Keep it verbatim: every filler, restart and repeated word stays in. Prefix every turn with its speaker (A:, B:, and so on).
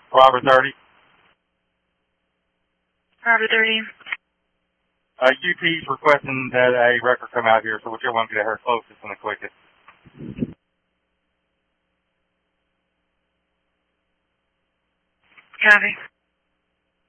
A: Robert thirty.
B: Robert thirty.
A: Uh, U T's requesting that a record come out here, so whichever one can get her closest and the quickest.
B: Copy.